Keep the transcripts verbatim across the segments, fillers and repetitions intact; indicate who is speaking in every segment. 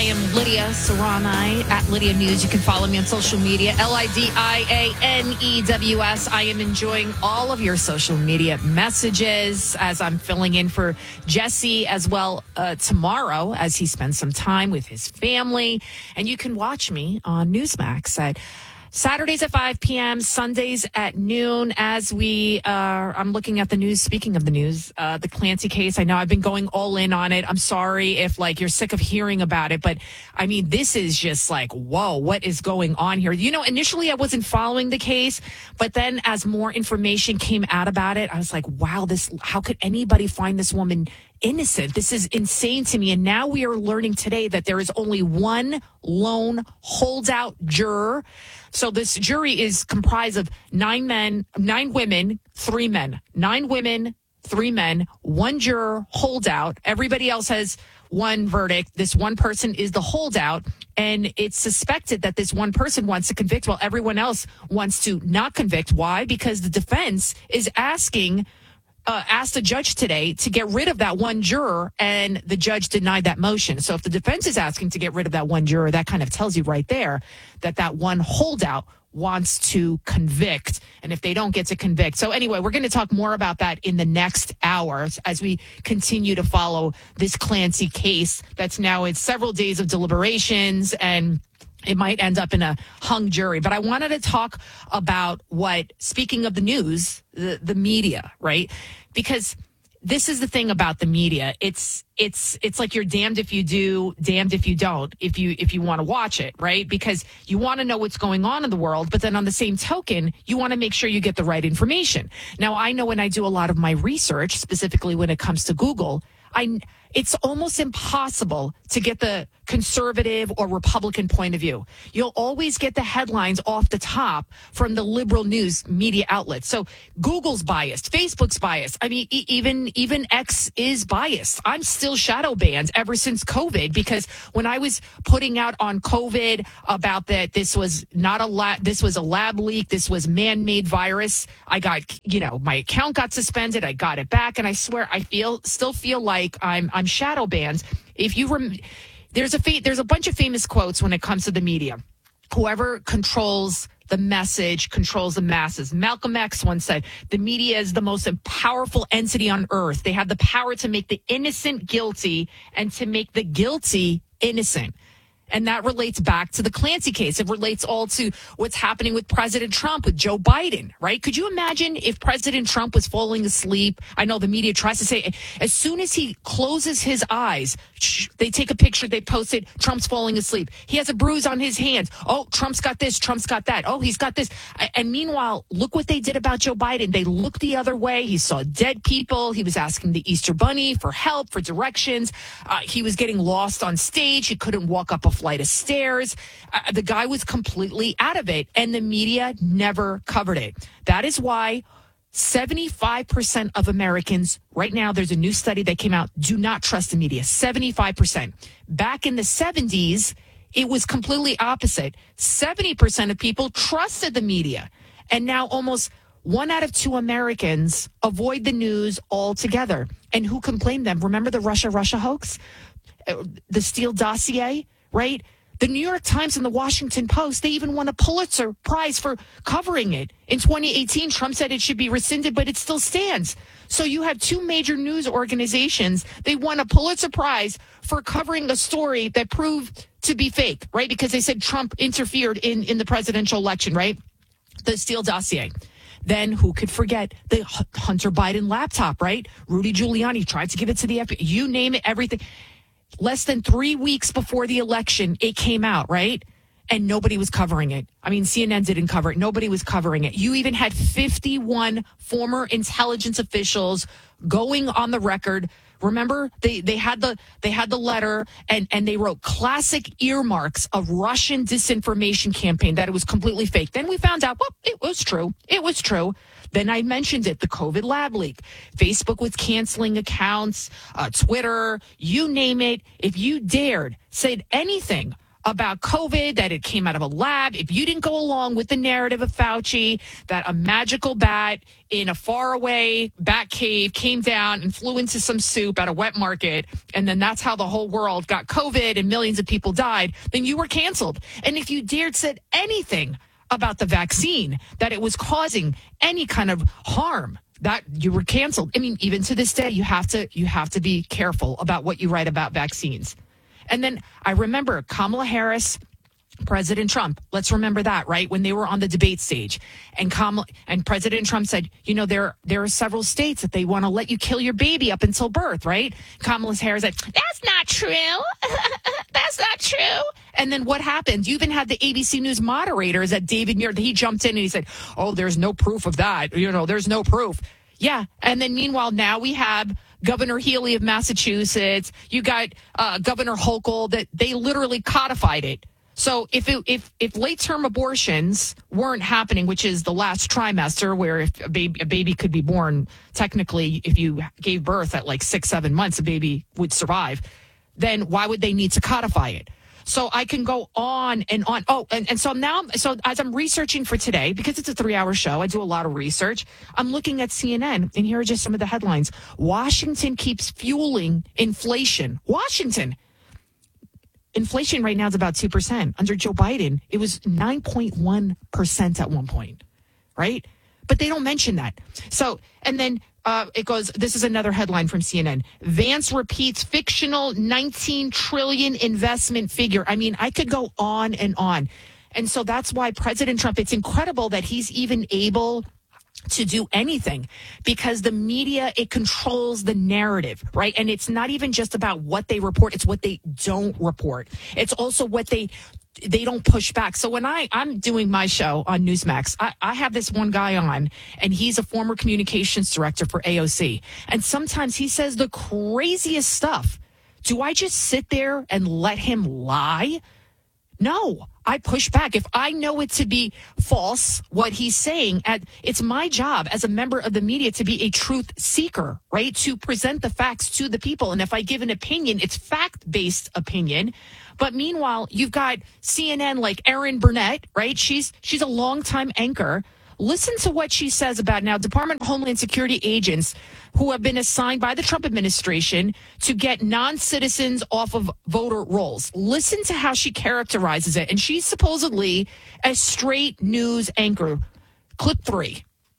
Speaker 1: am Lydia Serrani at Lydia News. You can follow me on social media, L I D I A N E W S. I am enjoying all of your social media messages as I'm filling in for Jesse as well uh, tomorrow as he spends some time with his family. And you can watch me on Newsmax at Saturdays at five p.m., Sundays at noon as we are, I'm looking at the news. Speaking of the news, uh, the Clancy case, I know I've been going all in on it. I'm sorry if like you're sick of hearing about it, but I mean, this is just like, whoa, what is going on here? You know, initially I wasn't following the case, but then as more information came out about it, I was like, wow, this, how could anybody find this woman innocent? This is insane to me. And now we are learning today that there is only one lone holdout juror. So this jury is comprised of nine men, nine women, three men, nine women, three men, one juror holdout. Everybody else has one verdict. This one person is the holdout. And it's suspected that this one person wants to convict while everyone else wants to not convict. Why? Because the defense is asking Uh, asked the judge today to get rid of that one juror, and the judge denied that motion. So if the defense is asking to get rid of that one juror, that kind of tells you right there that that one holdout wants to convict, and if they don't get to convict. So anyway, we're going to talk more about that in the next hours as we continue to follow this Clancy case that's now in several days of deliberations, and it might end up in a hung jury. But I wanted to talk about what, speaking of the news, the, the media, right? Because this is the thing about the media. It's it's it's like you're damned if you do, damned if you don't, if you if you want to watch it, right? Because you want to know what's going on in the world, but then on the same token, you want to make sure you get the right information. Now, I know when I do a lot of my research, specifically when it comes to Google, I it's almost impossible to get the conservative or Republican point of view. You'll always get the headlines off the top from the liberal news media outlets. So Google's biased, Facebook's biased. I mean, e- even even X is biased. I'm still shadow banned ever since COVID, because when I was putting out on COVID about that this was not a lab, this was a lab leak, this was man-made virus, I got, you know, my account got suspended, I got it back, and I swear I feel still feel like I'm I'm shadow banned. If you rem- there's a fa- there's a bunch of famous quotes when it comes to the media. Whoever controls the message controls the masses. Malcolm X once said, the media is the most powerful entity on earth. They have the power to make the innocent guilty and to make the guilty innocent. And that relates back to the Clancy case. It relates all to what's happening with President Trump, with Joe Biden, right? Could you imagine if President Trump was falling asleep? I know the media tries to say, as soon as he closes his eyes, they take a picture, they post it, Trump's falling asleep. He has a bruise on his hands. Oh, Trump's got this, Trump's got that. Oh, he's got this. And meanwhile, look what they did about Joe Biden. They looked the other way. He saw dead people. He was asking the Easter Bunny for help, for directions. Uh, he was getting lost on stage. He couldn't walk up a flight of stairs. Uh, the guy was completely out of it, and the media never covered it. That is why seventy-five percent of Americans right now, there's a new study that came out, do not trust the media. seventy-five percent. Back in the seventies, it was completely opposite. seventy percent of people trusted the media. And now almost one out of two Americans avoid the news altogether. And who can blame them? Remember the Russia, Russia hoax? Uh, the Steele dossier, right? The New York Times and the Washington Post, they even won a Pulitzer Prize for covering it. In twenty eighteen, Trump said it should be rescinded, but it still stands. So you have two major news organizations. They won a Pulitzer Prize for covering a story that proved to be fake, right? Because they said Trump interfered in, in the presidential election, right? The Steele dossier. Then who could forget the Hunter Biden laptop, right? Rudy Giuliani tried to give it to the F B I. You name it, everything. Less than three weeks before the election, it came out, right? And nobody was covering it. I mean, C N N didn't cover it. Nobody was covering it. You even had fifty-one former intelligence officials going on the record. Remember, they, they had the they had the letter, and, and they wrote classic earmarks of Russian disinformation campaign, that it was completely fake. Then we found out, well, it was true. It was true. Then I mentioned it, the COVID lab leak. Facebook was canceling accounts, uh, Twitter, you name it. If you dared, said anything about COVID, that it came out of a lab, if you didn't go along with the narrative of Fauci, that a magical bat in a faraway bat cave came down and flew into some soup at a wet market, and then that's how the whole world got COVID and millions of people died, then you were canceled. And if you dared said anything about the vaccine, that it was causing any kind of harm, that you were canceled. I mean, even to this day, you have to you have to be careful about what you write about vaccines. And then I remember Kamala Harris, President Trump. Let's remember that, right? When they were on the debate stage, and Kamala and President Trump said, you know, there there are several states that they want to let you kill your baby up until birth, right? Kamala Harris said, that's not true. That's not true. And then what happened? You even had the A B C News moderators at David Muir. He jumped in and he said, oh, there's no proof of that. You know, there's no proof. Yeah. And then meanwhile, now we have Governor Healy of Massachusetts. You got uh, Governor Hochul, that they literally codified it. So if it, if if late term abortions weren't happening, which is the last trimester, where if a baby a baby could be born, technically, if you gave birth at like six seven months, a baby would survive. Then why would they need to codify it? So I can go on and on. Oh, and, and so now, so as I'm researching for today, because it's a three hour show, I do a lot of research. I'm looking at C N N, and here are just some of the headlines. Washington keeps fueling inflation. Washington. Inflation right now is about two percent. Under Joe Biden, it was nine point one percent at one point, right? But they don't mention that. So, and then uh, it goes, this is another headline from C N N. Vance repeats fictional nineteen trillion dollars investment figure. I mean, I could go on and on. And so that's why President Trump, it's incredible that he's even able to do anything, because the media, it controls the narrative, right? And it's not even just about what they report. It's what they don't report. It's also what they they don't push back. So when I, I'm doing my show on Newsmax, I, I have this one guy on, and he's a former communications director for A O C. And sometimes he says the craziest stuff. Do I just sit there and let him lie? No, I push back. If I know it to be false, what he's saying, at, it's my job as a member of the media to be a truth seeker, right? To present the facts to the people. And if I give an opinion, it's fact-based opinion. But meanwhile, you've got C N N like Erin Burnett, right? She's she's a longtime anchor. Listen to what she says about now Department of Homeland Security agents who have been assigned by the Trump administration to get non-citizens off of voter rolls. Listen to how she characterizes it. And she's supposedly a straight news anchor. Clip three.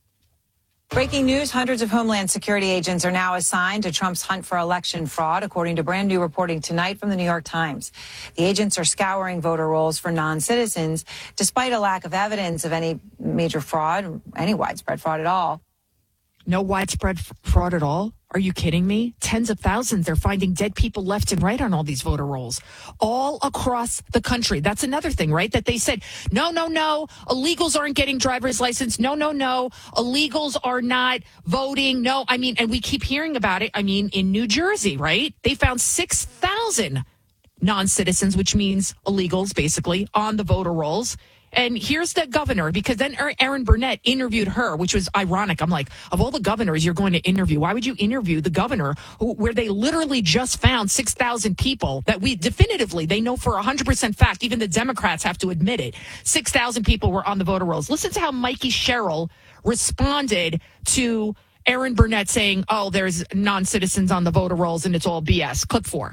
Speaker 2: Breaking news, hundreds of Homeland Security agents are now assigned to Trump's hunt for election fraud, according to brand new reporting tonight from the New York Times. The agents are scouring voter rolls for non-citizens, despite a lack of evidence of any major fraud, any widespread fraud at all.
Speaker 1: No widespread f- fraud at all? Are you kidding me? Tens of thousands. They're finding dead people left and right on all these voter rolls all across the country. That's another thing, right? That they said, no, no, no, illegals aren't getting driver's license. No, no, no, illegals are not voting. No, I mean, and we keep hearing about it. I mean, in New Jersey, right? They found six thousand non-citizens, which means illegals, basically, on the voter rolls. And here's the governor, because then Erin Burnett interviewed her, which was ironic. I'm like, of all the governors you're going to interview, why would you interview the governor who, where they literally just found six thousand people that we definitively, they know for one hundred percent fact, even the Democrats have to admit it, six thousand people were on the voter rolls. Listen to how Mikey Sherrill responded to Erin Burnett saying, oh, there's non-citizens on the voter rolls and it's all B S. Clip four.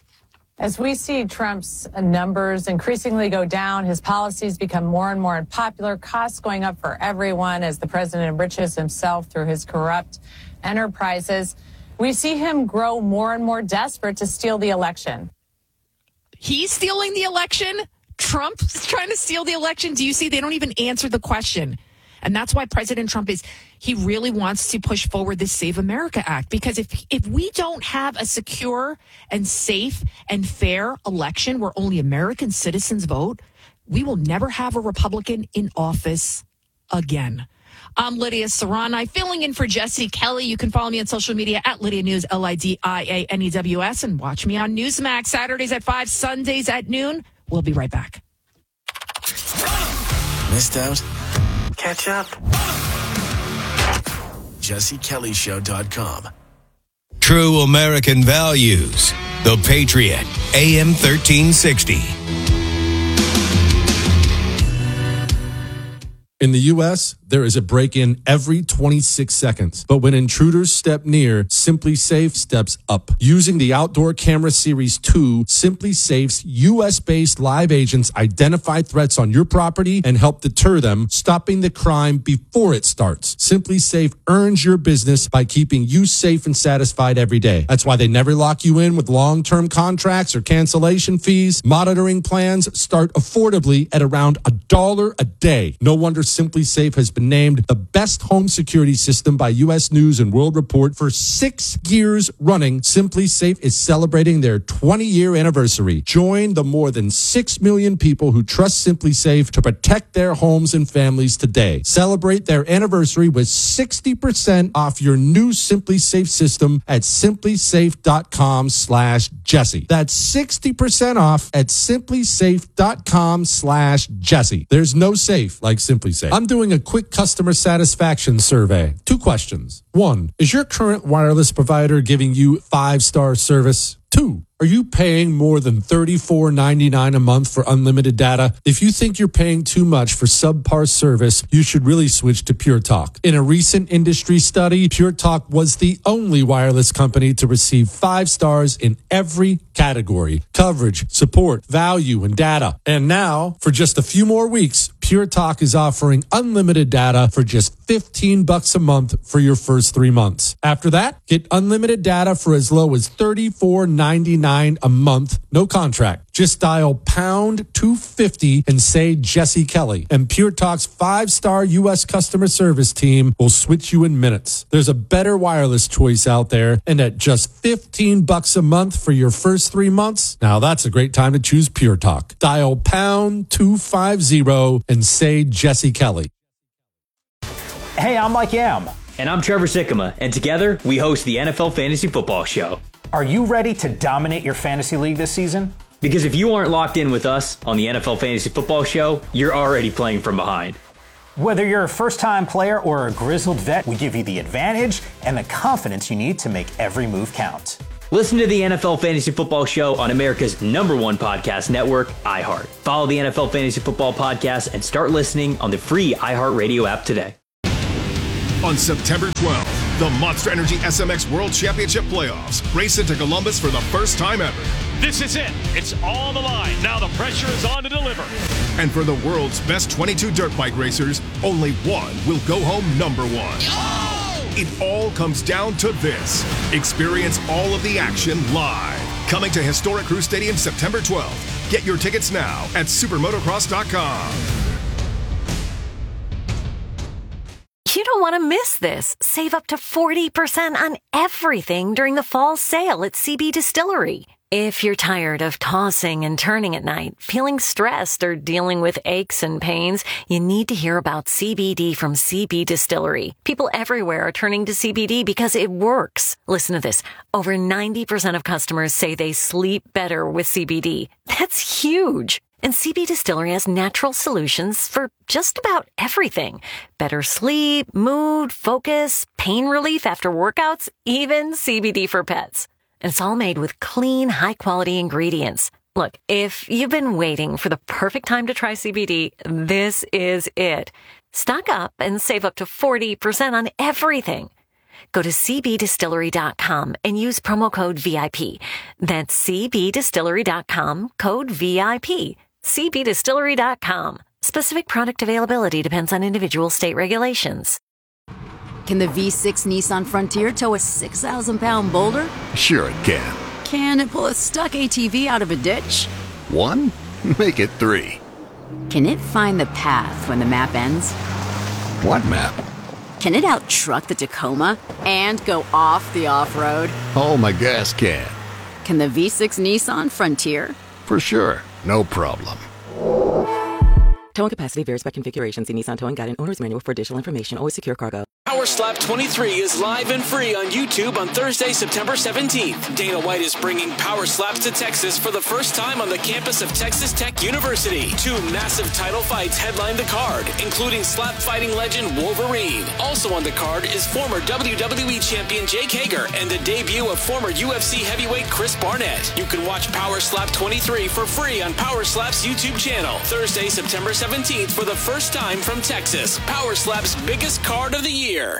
Speaker 3: As we see Trump's numbers increasingly go down, his policies become more and more unpopular, costs going up for everyone as the president enriches himself through his corrupt enterprises, we see him grow more and more desperate to steal the election.
Speaker 1: He's stealing the election? Trump's trying to steal the election? Do you see? They don't even answer the question. And that's why President Trump is, he really wants to push forward this Save America Act. Because if if we don't have a secure and safe and fair election where only American citizens vote, we will never have a Republican in office again. I'm Lydia Serrani, filling in for Jesse Kelly. You can follow me on social media at Lydia News, L I D I A N E W S, and watch me on Newsmax Saturdays at five, Sundays at noon. We'll be right back.
Speaker 4: Missed out?
Speaker 5: Catch up.
Speaker 4: Jesse Kelly Show dot com.
Speaker 6: True American values. The Patriot, A M thirteen sixty.
Speaker 5: In the U S, there is a break-in every twenty-six seconds. But when intruders step near, SimpliSafe steps up. Using the Outdoor Camera Series two, SimpliSafe's U S-based live agents identify threats on your property and help deter them, stopping the crime before it starts. SimpliSafe earns your business by keeping you safe and satisfied every day. That's why they never lock you in with long-term contracts or cancellation fees. Monitoring plans start affordably at around a dollar a day. No wonder SimpliSafe has been named the best home security system by U S News and World Report for six years running. SimpliSafe is celebrating their twenty-year anniversary. Join the more than six million people who trust SimpliSafe to protect their homes and families today. Celebrate their anniversary with sixty percent off your new SimpliSafe system at simplisafe.com slash Jesse. That's sixty percent off at simplisafe.com slash Jesse. There's no safe like SimpliSafe. I'm doing a quick customer satisfaction survey. Two questions. One, is your current wireless provider giving you five-star service? Two, are you paying more than thirty-four ninety-nine a month for unlimited data? If you think you're paying too much for subpar service, you should really switch to Pure Talk. In a recent industry study, Pure Talk was the only wireless company to receive five stars in every category: coverage, support, value, and data. And now, for just a few more weeks, Pure Talk is offering unlimited data for just fifteen bucks a month for your first three months. After that, get unlimited data for as low as thirty-four ninety-nine a month, no contract. Just dial pound two fifty and say Jesse Kelly, and Pure Talk's five-star U S customer service team will switch you in minutes. There's a better wireless choice out there, and at just fifteen bucks a month for your first three months, now that's a great time to choose Pure Talk. Dial pound two fifty and say Jesse Kelly.
Speaker 6: Hey, I'm Mike Yam.
Speaker 7: And I'm Trevor Sikkema, and together we host the N F L Fantasy Football Show.
Speaker 6: Are you ready to dominate your fantasy league this season?
Speaker 7: Because if you aren't locked in with us on the N F L Fantasy Football Show, you're already playing from behind.
Speaker 6: Whether you're a first-time player or a grizzled vet, we give you the advantage and the confidence you need to make every move count.
Speaker 7: Listen to the N F L Fantasy Football Show on America's number one podcast network, iHeart. Follow the N F L Fantasy Football Podcast and start listening on the free iHeartRadio app today.
Speaker 8: On September twelfth, the Monster Energy S M X World Championship Playoffs race into Columbus for the first time ever.
Speaker 9: This is it. It's on the line. Now the pressure is on to deliver.
Speaker 8: And for the world's best twenty-two dirt bike racers, only one will go home number one. Oh! It all comes down to this. Experience all of the action live. Coming to Historic Crew Stadium September twelfth. Get your tickets now at supermotocross dot com.
Speaker 10: You don't want to miss this. Save up to forty percent on everything during the fall sale at C B Distillery. If you're tired of tossing and turning at night, feeling stressed, or dealing with aches and pains, you need to hear about C B D from C B Distillery. People everywhere are turning to C B D because it works. Listen to this. Over ninety percent of customers say they sleep better with C B D. That's huge. And C B Distillery has natural solutions for just about everything. Better sleep, mood, focus, pain relief after workouts, even C B D for pets. And it's all made with clean, high-quality ingredients. Look, if you've been waiting for the perfect time to try C B D, this is it. Stock up and save up to forty percent on everything. Go to c b distillery dot com and use promo code V I P. That's c b distillery dot com, code V I P. c b distillery dot com. Specific product availability depends on individual state regulations.
Speaker 11: Can the V six Nissan Frontier tow a six thousand pound boulder?
Speaker 12: Sure it can.
Speaker 11: Can it pull a stuck A T V out of a ditch?
Speaker 12: One? Make it three.
Speaker 11: Can it find the path when the map ends?
Speaker 12: What map?
Speaker 11: Can it out-truck the Tacoma and go off the off-road?
Speaker 12: Oh, my gas can.
Speaker 11: Can the V six Nissan Frontier?
Speaker 12: For sure. No problem.
Speaker 13: Towing capacity varies by configuration. See Nissan Towing Guide and Owner's Manual for additional information. Always secure cargo.
Speaker 8: Powered
Speaker 13: Power Slap twenty-three is live and free on YouTube on Thursday, September seventeenth. Dana White is bringing Power Slaps to Texas for the first time on the campus of Texas Tech University. Two massive title fights headline the card, including slap fighting legend Wolverine. Also on the card is former W W E champion Jake Hager and the debut of former U F C heavyweight Chris Barnett. You can watch Power Slap twenty-three for free on Power Slap's YouTube channel Thursday, September seventeenth for the first time from Texas. Power Slap's biggest card of the year.